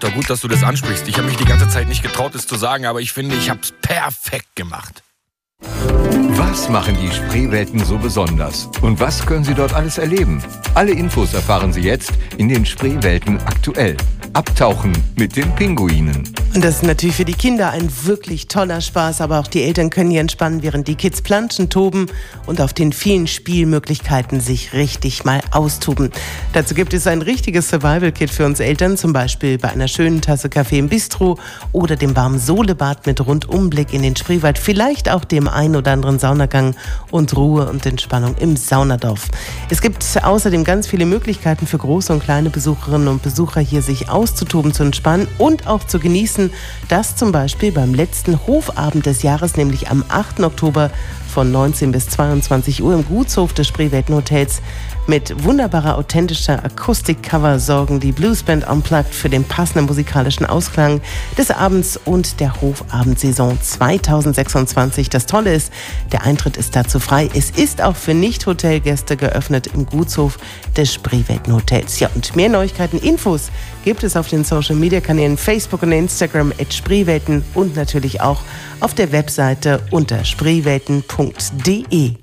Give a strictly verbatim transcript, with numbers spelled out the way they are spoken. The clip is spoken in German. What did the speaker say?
Ja, gut, dass du das ansprichst. Ich habe mich die ganze Zeit nicht getraut, es zu sagen, aber ich finde, ich habe es perfekt gemacht. Was machen die Spreewelten so besonders? Und was können Sie dort alles erleben? Alle Infos erfahren Sie jetzt in den Spreewelten aktuell. Abtauchen mit den Pinguinen. Und das ist natürlich für die Kinder ein wirklich toller Spaß, aber auch die Eltern können hier entspannen, während die Kids planschen, toben und auf den vielen Spielmöglichkeiten sich richtig mal austoben. Dazu gibt es ein richtiges Survival-Kit für uns Eltern, zum Beispiel bei einer schönen Tasse Kaffee im Bistro oder dem warmen Solebad mit Rundumblick in den Spreewald, vielleicht auch dem ein oder anderen Saunagang und Ruhe und Entspannung im Saunadorf. Es gibt außerdem ganz viele Möglichkeiten für große und kleine Besucherinnen und Besucher, hier sich auszutoben, zu entspannen und auch zu genießen. Das zum Beispiel beim letzten Hofabend des Jahres, nämlich am achten Oktober von neunzehn bis zweiundzwanzig Uhr im Gutshof des Spreewelten Hotels. Mit wunderbarer, authentischer Akustikcover sorgen die Bluesband Unplugged für den passenden musikalischen Ausklang des Abends und der Hofabendsaison zweitausendsechsundzwanzig. Das Tolle ist, der Eintritt ist dazu frei. Es ist auch für Nicht-Hotelgäste geöffnet im Gutshof des Spreewelten Hotels. Ja, und mehr Neuigkeiten, Infos gibt es auf den Social-Media-Kanälen Facebook und Instagram at Spreewelten und natürlich auch auf der Webseite unter spreewelten punkt de.